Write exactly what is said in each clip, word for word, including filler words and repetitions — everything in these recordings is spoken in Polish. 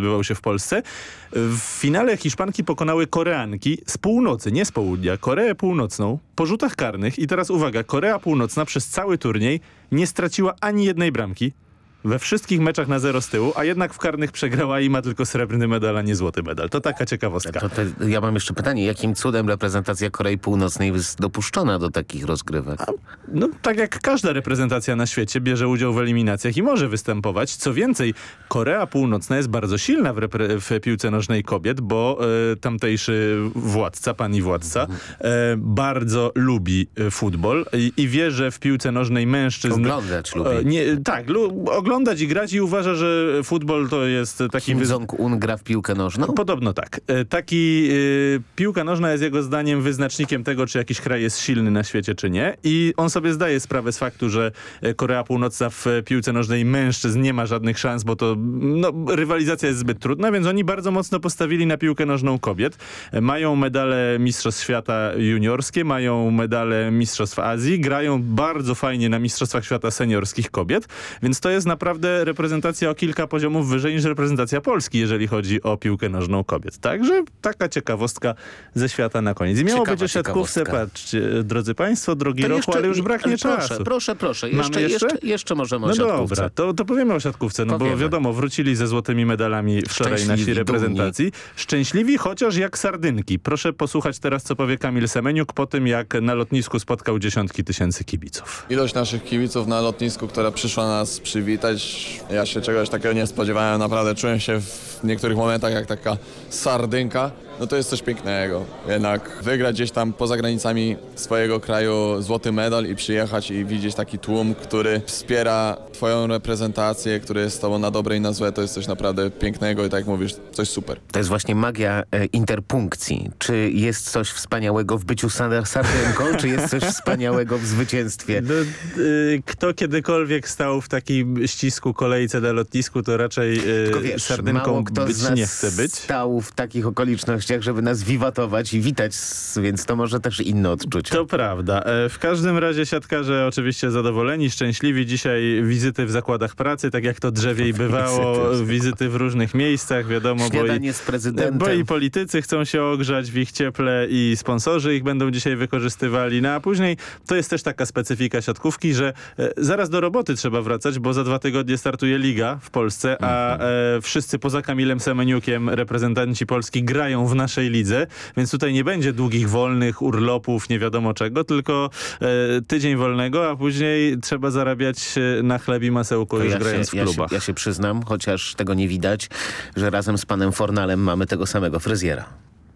odbywał się w Polsce. W finale Hiszpanki pokonały Koreanki z północy, nie z południa, Koreę Północną po rzutach karnych i teraz uwaga, Korea Północna przez cały turniej nie straciła ani jednej bramki. We wszystkich meczach na zero z tyłu, a jednak w karnych przegrała i ma tylko srebrny medal, a nie złoty medal. To taka ciekawostka. To, to, ja mam jeszcze pytanie, jakim cudem reprezentacja Korei Północnej jest dopuszczona do takich rozgrywek? A, no tak jak każda reprezentacja na świecie bierze udział w eliminacjach i może występować. Co więcej, Korea Północna jest bardzo silna w, repre- w piłce nożnej kobiet, bo e, tamtejszy władca, pani władca, e, bardzo lubi futbol i, i wie, że w piłce nożnej mężczyzn... Oglądać lubi. E, nie, tak, lu- oglądać oglądać i grać i uważa, że futbol to jest taki... Kim Jong-un gra w piłkę nożną? Podobno tak. Taki y, piłka nożna jest jego zdaniem wyznacznikiem tego, czy jakiś kraj jest silny na świecie, czy nie. I on sobie zdaje sprawę z faktu, że Korea Północna w piłce nożnej mężczyzn nie ma żadnych szans, bo to no, rywalizacja jest zbyt trudna, więc oni bardzo mocno postawili na piłkę nożną kobiet. Mają medale Mistrzostw Świata juniorskie, mają medale Mistrzostw Azji, grają bardzo fajnie na Mistrzostwach Świata seniorskich kobiet, więc to jest naprawdę reprezentacja o kilka poziomów wyżej niż reprezentacja Polski, jeżeli chodzi o piłkę nożną kobiet. Także taka ciekawostka ze świata na koniec. I miało Ciekawa być o siatkówce, patrzcie, drodzy państwo, drogi To Rochu, jeszcze- ale już braknie ale proszę, czasu. Proszę, proszę, Mamy jeszcze, jeszcze? jeszcze? jeszcze możemy o No siatkówce. dobra, to, to powiemy o siatkówce, no Powiemy. bo wiadomo, wrócili ze złotymi medalami wczoraj Szczęśliwi, nasi reprezentacji. Szczęśliwi, chociaż jak sardynki. Proszę posłuchać teraz, co powie Kamil Semeniuk po tym, jak na lotnisku spotkał dziesiątki tysięcy kibiców. Ilość naszych kibiców na lotnisku, która przyszła nas przywitać, ja się czegoś takiego nie spodziewałem, naprawdę czułem się w niektórych momentach jak taka sardynka. No to jest coś pięknego. Jednak wygrać gdzieś tam poza granicami swojego kraju złoty medal i przyjechać i widzieć taki tłum, który wspiera twoją reprezentację, który jest z tobą na dobre i na złe, to jest coś naprawdę pięknego i tak jak mówisz, coś super. To jest właśnie magia e, interpunkcji. Czy jest coś wspaniałego w byciu sar- sardynką, czy jest coś wspaniałego w zwycięstwie? No, y, kto kiedykolwiek stał w takim ścisku kolejce na lotnisku, to raczej y, Tylko wiesz, sardynką mało kto być z nas nie chce być. stał w takich okolicznościach, żeby nas wiwatować i witać, s- więc to może też inne odczucia. To prawda. E, W każdym razie siatkarze oczywiście zadowoleni, szczęśliwi. Dzisiaj wizyty w zakładach pracy, tak jak to drzewiej bywało, Wizyty. wizyty w różnych miejscach, wiadomo, bo i, Śniadanie z prezydentem. bo i politycy chcą się ogrzać w ich cieple i sponsorzy ich będą dzisiaj wykorzystywali. No a później to jest też taka specyfika siatkówki, że e, zaraz do roboty trzeba wracać, bo za dwa tygodnie startuje Liga w Polsce, a e, wszyscy poza Kamilem Semeniukiem, reprezentanci Polski, grają w naszej lidze, więc tutaj nie będzie długich, wolnych, urlopów, nie wiadomo czego, tylko e, tydzień wolnego, a później trzeba zarabiać e, na chleb i masełko To już ja grając się, w ja, się, klubach. ja się przyznam, chociaż tego nie widać, że razem z panem Fornalem mamy tego samego fryzjera.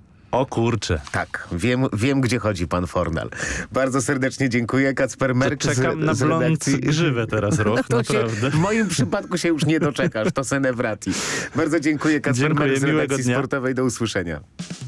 O kurczę. Tak, wiem, wiem gdzie chodzi pan Fornal. Bardzo serdecznie dziękuję. Kacper Merk z, Czekam na z blond redakcji. grzywę teraz, Roch, To się, naprawdę. w moim przypadku się już nie doczekasz, to senevrati. Bardzo dziękuję, Kacper Dziękuję, Merk z miłego redakcji dnia. sportowej. Do usłyszenia.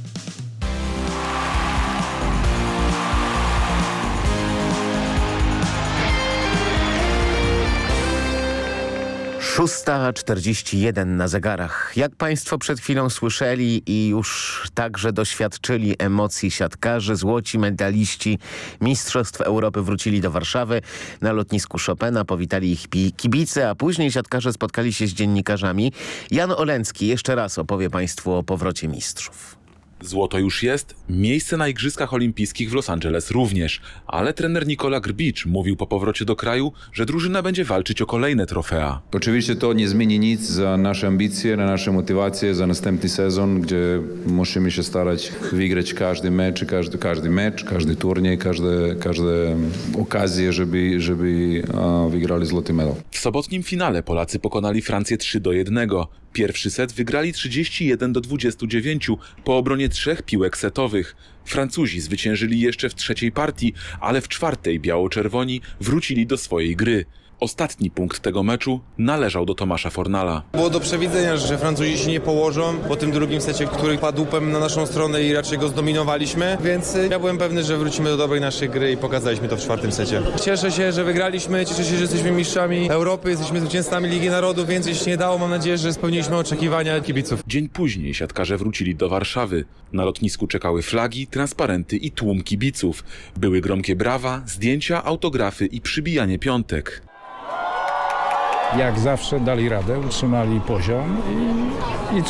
szósta czterdzieści jeden na zegarach. Jak państwo przed chwilą słyszeli i już także doświadczyli emocji siatkarzy, złoci medaliści Mistrzostw Europy wrócili do Warszawy. Na lotnisku Chopina powitali ich pi- kibice, a później siatkarze spotkali się z dziennikarzami. Jan Olencki jeszcze raz opowie państwu o powrocie mistrzów. Złoto już jest, miejsce na Igrzyskach Olimpijskich w Los Angeles również, ale trener Nikola Grbić mówił po powrocie do kraju, że drużyna będzie walczyć o kolejne trofea. Oczywiście to nie zmieni nic za nasze ambicje, na nasze motywacje, za następny sezon, gdzie musimy się starać wygrać każdy mecz, każdy, każdy mecz, każdy turniej, każde, każde okazje, żeby, żeby a, wygrali złoty medal. W sobotnim finale Polacy pokonali Francję trzy do jednego. Pierwszy set wygrali trzydzieści jeden do dwudziestu dziewięciu po obronie trzech piłek setowych. Francuzi zwyciężyli jeszcze w trzeciej partii, ale w czwartej biało-czerwoni wrócili do swojej gry. Ostatni punkt tego meczu należał do Tomasza Fornala. Było do przewidzenia, że Francuzi się nie położą po tym drugim secie, który padł łupem na naszą stronę i raczej go zdominowaliśmy, więc ja byłem pewny, że wrócimy do dobrej naszej gry i pokazaliśmy to w czwartym secie. Cieszę się, że wygraliśmy, cieszę się, że jesteśmy mistrzami Europy, jesteśmy zwycięzcami Ligi Narodów, więc jeśli nie dało, mam nadzieję, że spełniliśmy oczekiwania kibiców. Dzień później siatkarze wrócili do Warszawy. Na lotnisku czekały flagi, transparenty i tłum kibiców. Były gromkie brawa, zdjęcia, autografy i przybijanie piątek. Jak zawsze dali radę, utrzymali poziom i, i